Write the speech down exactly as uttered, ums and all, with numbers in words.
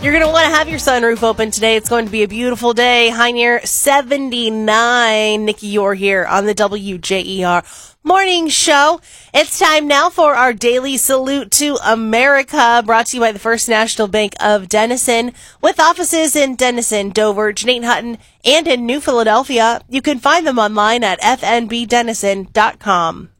You're going to want to have your sunroof open today. It's going to be a beautiful day. High near seventy-nine. Nikki, you're here on the W J E R Morning Show. It's time now for our daily salute to America, brought to you by the First National Bank of Denison. With offices in Denison, Dover, Janine Hutton, and in New Philadelphia, you can find them online at f n b denison dot com.